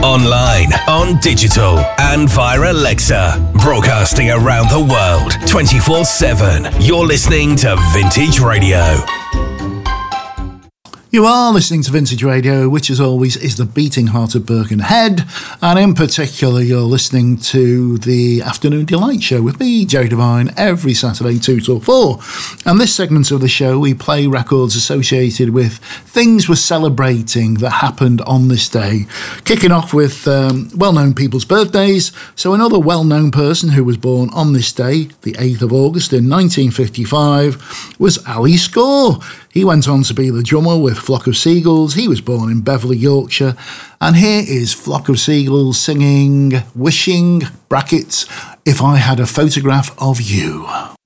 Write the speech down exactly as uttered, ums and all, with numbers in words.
Online, on digital, and via Alexa. Broadcasting around the world, twenty-four seven. You're listening to Vintage Radio. You are listening to Vintage Radio, which as always is the beating heart of Birkenhead, and in particular you're listening to the Afternoon Delight Show with me, Jerry Devine, every Saturday two till four. And this segment of the show we play records associated with things we're celebrating that happened on this day, kicking off with um, well-known people's birthdays. So another well-known person who was born on this day, the eighth of August in nineteen fifty-five, was Ali Score. He went on to be the drummer with Flock of Seagulls. He was born in Beverley, Yorkshire. And here is Flock of Seagulls singing Wishing, brackets, If I Had a Photograph of You.